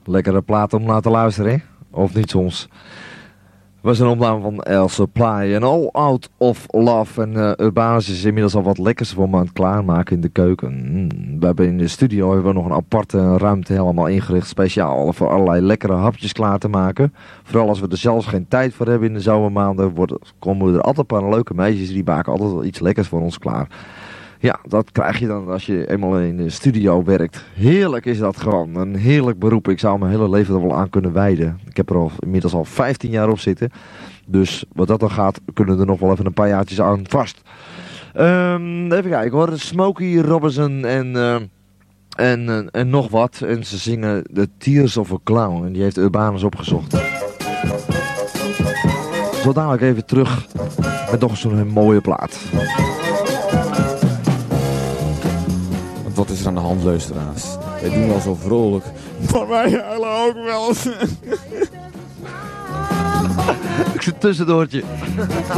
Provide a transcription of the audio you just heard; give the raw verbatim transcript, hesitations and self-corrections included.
lekkere plaat om naar te luisteren, hè? Of niet soms? We zijn een opname van Else Ply en All Out of Love. En uh, Urbanus is inmiddels al wat lekkers voor me aan het klaarmaken in de keuken. Mm. We hebben in de studio hebben we nog een aparte ruimte helemaal ingericht. Speciaal voor allerlei lekkere hapjes klaar te maken. Vooral als we er zelfs geen tijd voor hebben in de zomermaanden. Worden, komen er altijd een paar leuke meisjes die maken altijd wel iets lekkers voor ons klaar. Ja, dat krijg je dan als je eenmaal in de studio werkt. Heerlijk is dat gewoon. Een heerlijk beroep. Ik zou mijn hele leven er wel aan kunnen wijden. Ik heb er al, inmiddels al vijftien jaar op zitten. Dus wat dat dan gaat, kunnen er nog wel even een paar jaartjes aan vast. Um, even kijken hoor. Smokey Robinson en, uh, en, uh, en nog wat. En ze zingen The Tears of a Clown. En die heeft Urbanus opgezocht. Zo dadelijk even terug met nog zo'n mooie plaat. Wat is er aan de hand, luisteraars? Wij doen wel zo vrolijk. Maar wij huilen ook wel. Ik zit tussendoortje.